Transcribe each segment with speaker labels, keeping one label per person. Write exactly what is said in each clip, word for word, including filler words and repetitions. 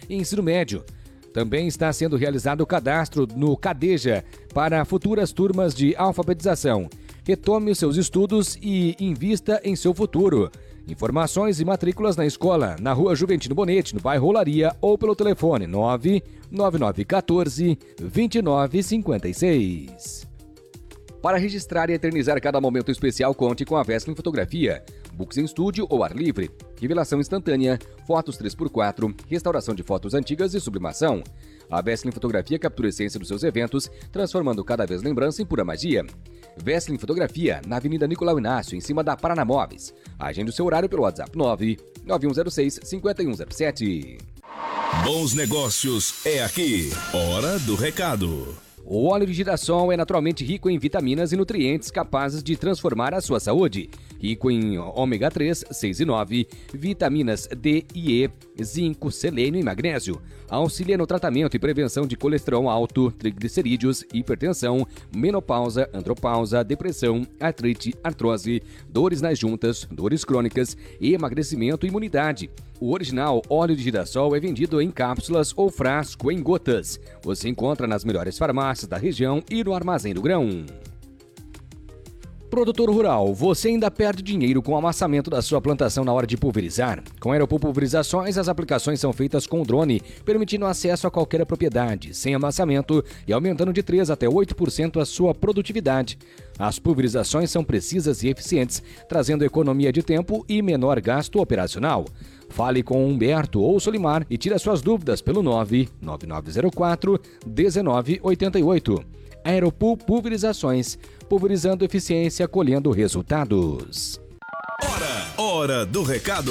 Speaker 1: e ensino médio. Também está sendo realizado o cadastro no Cadeja para futuras turmas de alfabetização. Retome os seus estudos e invista em seu futuro. Informações e matrículas na escola, na Rua Juventino Bonete, no bairro Olaria, ou pelo telefone nove nove nove um quatro, dois nove cinco seis. Para registrar e eternizar cada momento especial, conte com a Vestlin Fotografia. Books em estúdio ou ar livre, revelação instantânea, fotos três por quatro, restauração de fotos antigas e sublimação. A Vestlin Fotografia captura a essência dos seus eventos, transformando cada vez lembrança em pura magia. Vestlin Fotografia, na Avenida Nicolau Inácio, em cima da Paraná Móveis. Agende o seu horário pelo WhatsApp nove nove um zero seis cinco um zero sete.
Speaker 2: Bons negócios é aqui. Hora do recado.
Speaker 1: O óleo de girassol é naturalmente rico em vitaminas e nutrientes capazes de transformar a sua saúde. Rico em ômega três, seis e nove, vitaminas D e E, zinco, selênio e magnésio. Auxilia no tratamento e prevenção de colesterol alto, triglicerídeos, hipertensão, menopausa, andropausa, depressão, artrite, artrose, dores nas juntas, dores crônicas, emagrecimento e imunidade. O original óleo de girassol é vendido em cápsulas ou frasco em gotas. Você encontra nas melhores farmácias da região e no Armazém do Grão. Produtor rural, você ainda perde dinheiro com o amassamento da sua plantação na hora de pulverizar? Com a Aeropul Pulverizações, as aplicações são feitas com drone, permitindo acesso a qualquer propriedade, sem amassamento e aumentando de três até oito por cento a sua produtividade. As pulverizações são precisas e eficientes, trazendo economia de tempo e menor gasto operacional. Fale com Humberto ou Solimar e tire suas dúvidas pelo nove nove nove zero quatro um nove oito oito. Aeropul Pulverizações, pulverizando eficiência, colhendo resultados.
Speaker 2: Hora, hora do recado.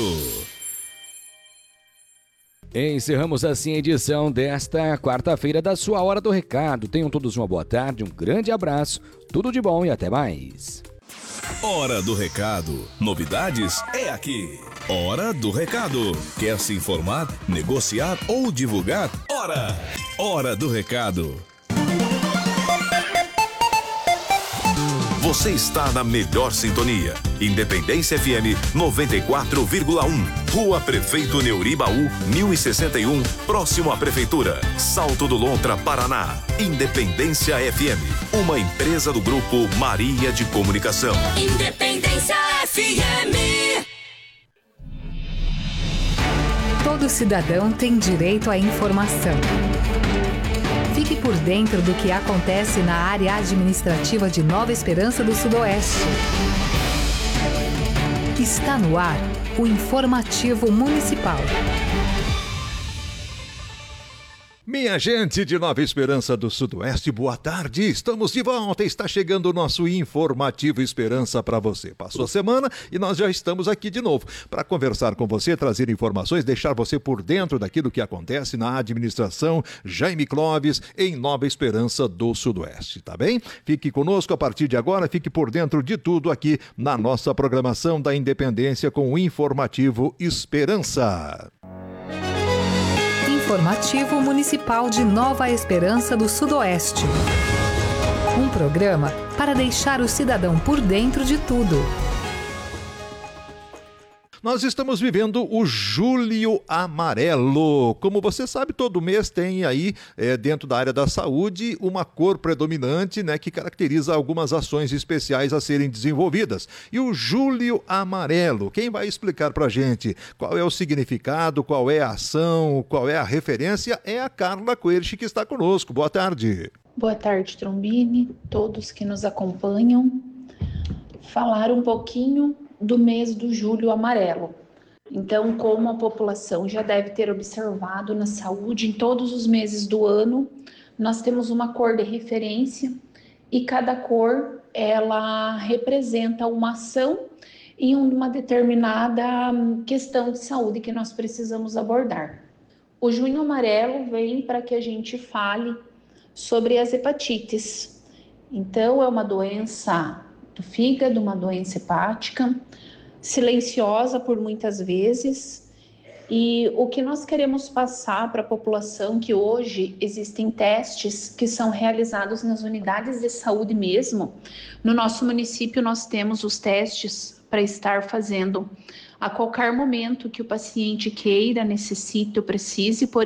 Speaker 1: Encerramos assim a edição desta quarta-feira da sua Hora do Recado. Tenham todos uma boa tarde, um grande abraço, tudo de bom e até mais.
Speaker 2: Hora do Recado. Novidades é aqui. Hora do Recado. Quer se informar, negociar ou divulgar? Hora! Hora do Recado. Você está na melhor sintonia. Independência F M noventa e quatro vírgula um. Rua Prefeito Neuribaú, mil e sessenta e um, próximo à Prefeitura. Salto do Lontra, Paraná. Independência F M, uma empresa do Grupo Maria de Comunicação.
Speaker 3: Independência F M.
Speaker 4: Todo cidadão tem direito à informação. Fique por dentro do que acontece na área administrativa de Nova Esperança do Sudoeste. Está no ar o Informativo Municipal.
Speaker 5: Minha gente de Nova Esperança do Sudoeste, boa tarde. Estamos de volta. Está chegando o nosso Informativo Esperança para você. Passou a semana e nós já estamos aqui de novo para conversar com você, trazer informações, deixar você por dentro daquilo que acontece na administração Jaime Clóvis em Nova Esperança do Sudoeste, tá bem? Fique conosco a partir de agora, fique por dentro de tudo aqui na nossa programação da Independência com o Informativo Esperança.
Speaker 4: Informativo Municipal de Nova Esperança do Sudoeste. Um programa para deixar o cidadão por dentro de tudo.
Speaker 5: Nós estamos vivendo o Julho Amarelo. Como você sabe, todo mês tem aí, é, dentro da área da saúde, uma cor predominante, né, que caracteriza algumas ações especiais a serem desenvolvidas. E o Julho Amarelo, quem vai explicar pra gente qual é o significado, qual é a ação, qual é a referência, é a Carla Querch, que está conosco. Boa tarde.
Speaker 6: Boa tarde, Trombini, todos que nos acompanham. Falar um pouquinho do mês do Julho Amarelo. Então, como a população já deve ter observado na saúde, em todos os meses do ano, nós temos uma cor de referência e cada cor, ela representa uma ação em uma determinada questão de saúde que nós precisamos abordar. O Junho Amarelo vem para que a gente fale sobre as hepatites. Então, é uma doença do fígado, uma doença hepática, silenciosa por muitas vezes, e o que nós queremos passar para a população que hoje existem testes que são realizados nas unidades de saúde mesmo. No nosso município nós temos os testes para estar fazendo a qualquer momento que o paciente queira, necessite ou precise, por